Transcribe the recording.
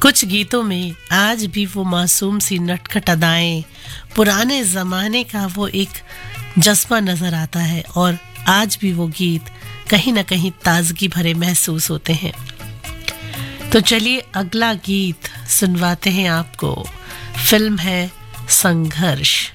कुछ गीतों में आज भी वो मासूम सी नटखट अदाएं, पुराने ज़माने का वो एक जज्बा नज़र आता है और आज भी वो गीत कहीं ना कहीं ताजगी भरे महसूस होते हैं। तो चलिए अगला गीत सुनवाते हैं आपको। फिल्म है संघर्ष।